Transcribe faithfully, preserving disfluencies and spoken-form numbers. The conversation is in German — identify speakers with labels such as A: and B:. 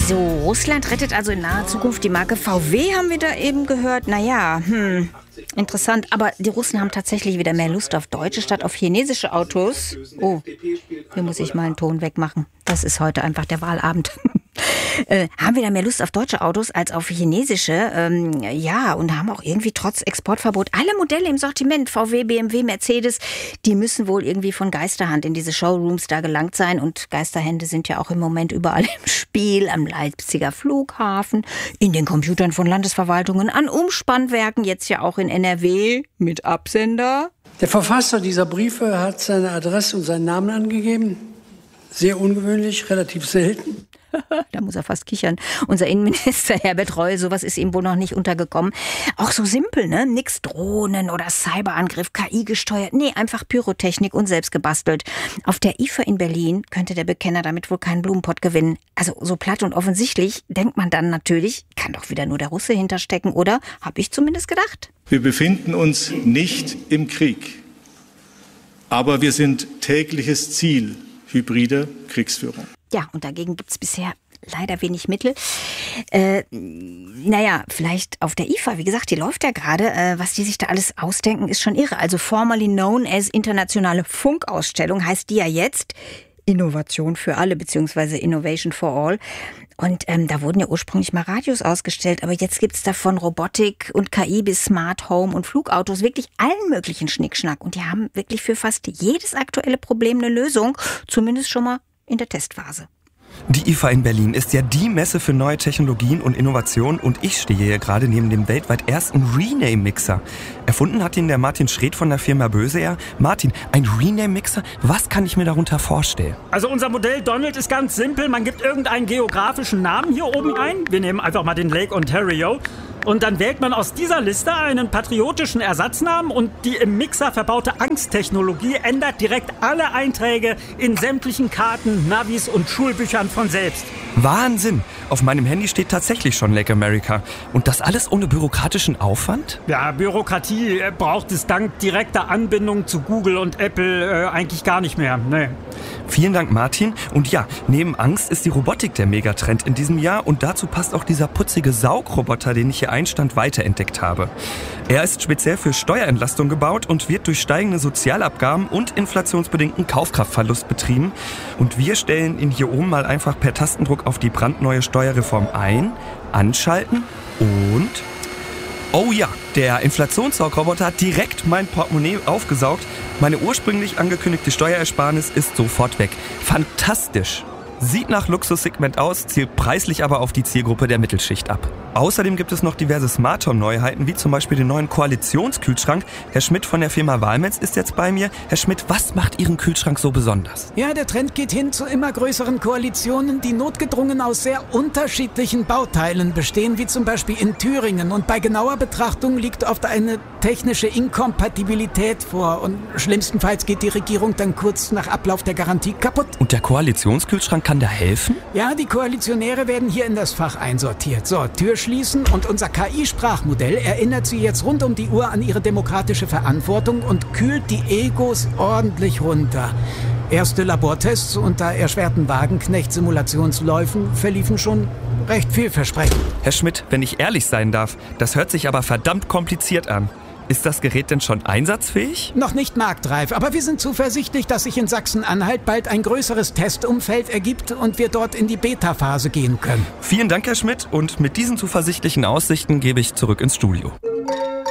A: So, Russland rettet also in naher Zukunft die Marke V W, haben wir da eben gehört. Naja, hm, interessant. Aber die Russen haben tatsächlich wieder mehr Lust auf deutsche statt auf chinesische Autos. Oh, hier muss ich mal einen Ton wegmachen. Das ist heute einfach der Wahlabend. Äh, haben wir da mehr Lust auf deutsche Autos als auf chinesische? Ähm, ja, und haben auch irgendwie trotz Exportverbot alle Modelle im Sortiment, V W, B M W, Mercedes, die müssen wohl irgendwie von Geisterhand in diese Showrooms da gelangt sein. Und Geisterhände sind ja auch im Moment überall im Spiel, am Leipziger Flughafen, in den Computern von Landesverwaltungen, an Umspannwerken, jetzt ja auch in N R W mit Absender.
B: Der Verfasser dieser Briefe hat seine Adresse und seinen Namen angegeben. Sehr ungewöhnlich, relativ selten.
A: Da muss er fast kichern. Unser Innenminister Herbert Reul, sowas ist ihm wohl noch nicht untergekommen. Auch so simpel, ne? Nix Drohnen oder Cyberangriff, K I gesteuert. Nee, einfach Pyrotechnik und selbst gebastelt. Auf der I F A in Berlin könnte der Bekenner damit wohl keinen Blumenpott gewinnen. Also so platt und offensichtlich denkt man dann natürlich, kann doch wieder nur der Russe hinterstecken, oder? Hab ich zumindest gedacht.
C: Wir befinden uns nicht im Krieg. Aber wir sind tägliches Ziel hybrider Kriegsführung.
A: Ja, und dagegen gibt's bisher leider wenig Mittel. Äh, naja, vielleicht auf der I F A, wie gesagt, die läuft ja gerade. Äh, was die sich da alles ausdenken, ist schon irre. Also formerly known as Internationale Funkausstellung heißt die ja jetzt Innovation für alle, beziehungsweise Innovation for All. Und ähm, da wurden ja ursprünglich mal Radios ausgestellt, aber jetzt gibt's davon Robotik und K I bis Smart Home und Flugautos, wirklich allen möglichen Schnickschnack. Und die haben wirklich für fast jedes aktuelle Problem eine Lösung, zumindest schon mal in der Testphase.
D: Die I F A in Berlin ist ja die Messe für neue Technologien und Innovationen und ich stehe hier gerade neben dem weltweit ersten Rename-Mixer. Erfunden hat ihn der Martin Schreed von der Firma Böseair. Martin, ein Rename-Mixer, was kann ich mir darunter vorstellen?
E: Also unser Modell Donald ist ganz simpel. Man gibt irgendeinen geografischen Namen hier oben ein. Wir nehmen einfach mal den Lake Ontario. Und dann wählt man aus dieser Liste einen patriotischen Ersatznamen und die im Mixer verbaute Angsttechnologie ändert direkt alle Einträge in sämtlichen Karten, Navis und Schulbüchern von selbst.
D: Wahnsinn! Auf meinem Handy steht tatsächlich schon Lake America. Und das alles ohne bürokratischen Aufwand?
E: Ja, Bürokratie braucht es dank direkter Anbindung zu Google und Apple äh, eigentlich gar nicht mehr. Nee.
D: Vielen Dank, Martin. Und ja, neben Angst ist die Robotik der Megatrend in diesem Jahr. Und dazu passt auch dieser putzige Saugroboter, den ich hier Einstand weiterentdeckt habe. Er ist speziell für Steuerentlastung gebaut und wird durch steigende Sozialabgaben und inflationsbedingten Kaufkraftverlust betrieben. Und wir stellen ihn hier oben mal einfach per Tastendruck auf die brandneue Steuerreform ein, anschalten und... Oh ja, der Inflationssaugroboter hat direkt mein Portemonnaie aufgesaugt. Meine ursprünglich angekündigte Steuerersparnis ist sofort weg. Fantastisch! Sieht nach Luxussegment aus, zielt preislich aber auf die Zielgruppe der Mittelschicht ab. Außerdem gibt es noch diverse Smart Home Neuheiten, wie zum Beispiel den neuen Koalitionskühlschrank. Herr Schmidt von der Firma Walmets ist jetzt bei mir. Herr Schmidt, was macht Ihren Kühlschrank so besonders?
F: Ja, der Trend geht hin zu immer größeren Koalitionen, die notgedrungen aus sehr unterschiedlichen Bauteilen bestehen, wie zum Beispiel in Thüringen. Und bei genauer Betrachtung liegt oft eine technische Inkompatibilität vor. Und schlimmstenfalls geht die Regierung dann kurz nach Ablauf der Garantie kaputt.
D: Und der Koalitionskühlschrank kann da helfen?
F: Ja, die Koalitionäre werden hier in das Fach einsortiert. So, Tür schließen und unser K I-Sprachmodell erinnert sie jetzt rund um die Uhr an ihre demokratische Verantwortung und kühlt die Egos ordentlich runter. Erste Labortests unter erschwerten Wagenknecht-Simulationsläufen verliefen schon recht vielversprechend.
D: Herr Schmidt, wenn ich ehrlich sein darf, das hört sich aber verdammt kompliziert an. Ist das Gerät denn schon einsatzfähig?
F: Noch nicht marktreif, aber wir sind zuversichtlich, dass sich in Sachsen-Anhalt bald ein größeres Testumfeld ergibt und wir dort in die Beta-Phase gehen können.
D: Vielen Dank, Herr Schmidt, und mit diesen zuversichtlichen Aussichten gebe ich zurück ins Studio.